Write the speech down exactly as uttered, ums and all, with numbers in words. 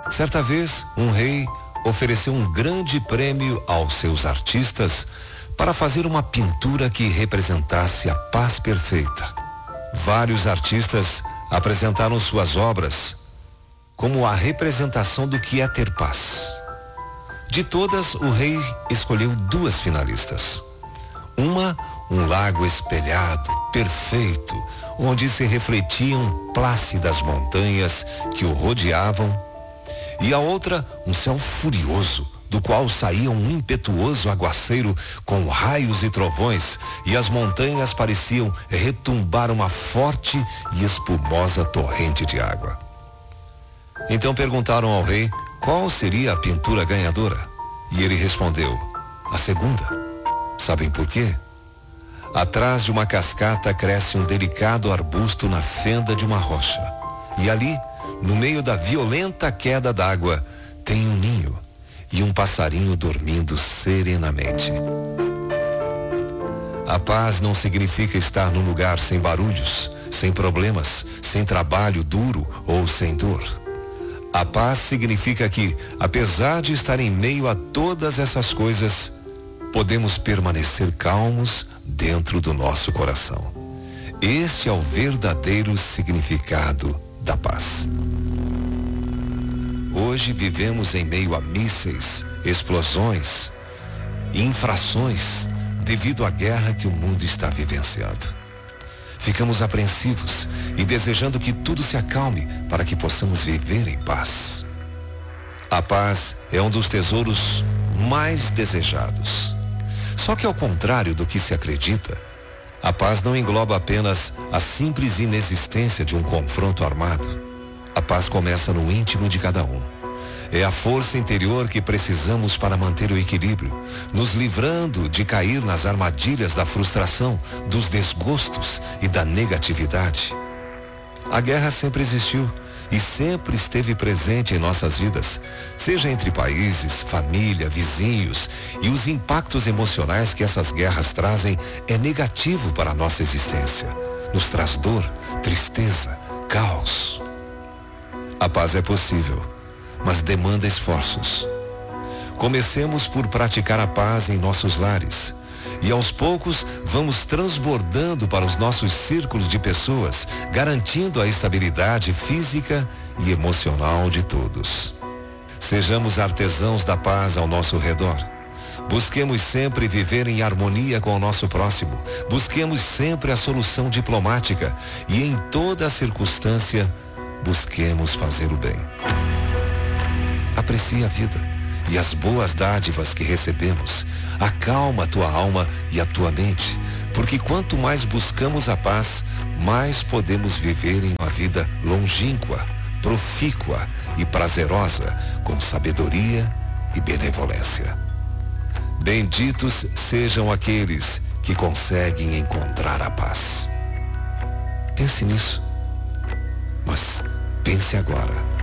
Certa vez, um rei ofereceu um grande prêmio aos seus artistas para fazer uma pintura que representasse a paz perfeita. Vários artistas apresentaram suas obras como a representação do que é ter paz. De todas, o rei escolheu duas finalistas. Uma, um lago espelhado, perfeito, onde se refletiam plácidas montanhas que o rodeavam, e a outra, um céu furioso, do qual saía um impetuoso aguaceiro com raios e trovões, e as montanhas pareciam retumbar uma forte e espumosa torrente de água. Então perguntaram ao rei qual seria a pintura ganhadora, e ele respondeu: a segunda. Sabem por quê? Atrás de uma cascata cresce um delicado arbusto na fenda de uma rocha, e ali, no meio da violenta queda d'água, tem um ninho e um passarinho dormindo serenamente. A paz não significa estar num lugar sem barulhos, sem problemas, sem trabalho duro ou sem dor. A paz significa que, apesar de estar em meio a todas essas coisas, podemos permanecer calmos dentro do nosso coração. Este é o verdadeiro significado da paz. Hoje vivemos em meio a mísseis, explosões e infrações devido à guerra que o mundo está vivenciando. Ficamos apreensivos e desejando que tudo se acalme para que possamos viver em paz. A paz é um dos tesouros mais desejados. Só que ao contrário do que se acredita, a paz não engloba apenas a simples inexistência de um confronto armado. A paz começa no íntimo de cada um. É a força interior que precisamos para manter o equilíbrio, nos livrando de cair nas armadilhas da frustração, dos desgostos e da negatividade. A guerra sempre existiu e sempre esteve presente em nossas vidas, seja entre países, família, vizinhos, e os impactos emocionais que essas guerras trazem é negativo para a nossa existência. Nos traz dor, tristeza, caos. A paz é possível, mas demanda esforços. Comecemos por praticar a paz em nossos lares, e aos poucos vamos transbordando para os nossos círculos de pessoas, garantindo a estabilidade física e emocional de todos. Sejamos artesãos da paz ao nosso redor. Busquemos sempre viver em harmonia com o nosso próximo. Busquemos sempre a solução diplomática e em toda circunstância busquemos fazer o bem. Aprecie a vida e as boas dádivas que recebemos. Acalma a tua alma e a tua mente, porque quanto mais buscamos a paz, mais podemos viver em uma vida longínqua, profícua e prazerosa, com sabedoria e benevolência. Benditos sejam aqueles que conseguem encontrar a paz. Pense nisso, mas pense agora.